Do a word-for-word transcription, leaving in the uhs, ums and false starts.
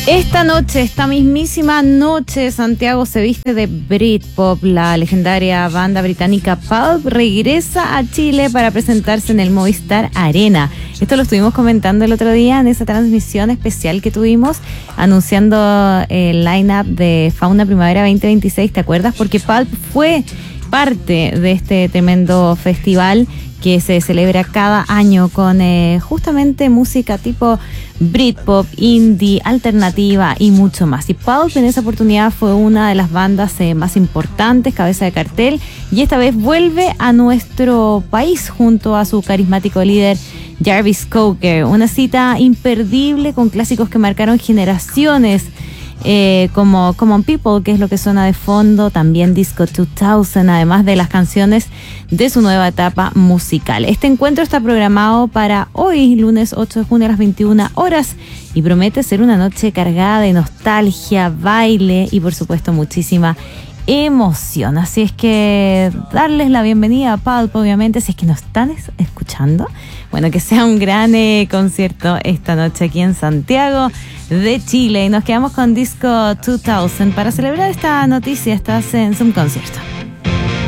Esta noche, esta mismísima noche, Santiago se viste de Britpop. La legendaria banda británica Pulp regresa a Chile para presentarse en el Movistar Arena. Esto lo estuvimos comentando el otro día en esa transmisión especial que tuvimos anunciando el line-up de Fauna Primavera veinte veintiséis. ¿Te acuerdas? Porque Pulp fue parte de este tremendo festival que se celebra cada año con eh, justamente música tipo Britpop, indie, alternativa y mucho más. Y Pulp en esa oportunidad fue una de las bandas eh, más importantes, cabeza de cartel, y esta vez vuelve a nuestro país junto a su carismático líder Jarvis Cocker. Una cita imperdible con clásicos que marcaron generaciones, Eh, como Common People, que es lo que suena de fondo, también Disco dos mil, además de las canciones de su nueva etapa musical. Este encuentro está programado para hoy, lunes ocho de junio a las veintiuna horas, y promete ser una noche cargada de nostalgia, baile y por supuesto muchísima emoción. Así es que darles la bienvenida a Pulp, obviamente, si es que nos están escuchando. Bueno, que sea un gran eh, concierto esta noche aquí en Santiago de Chile. Y nos quedamos con Disco dos mil para celebrar esta noticia. Estás en Zoom Concierto.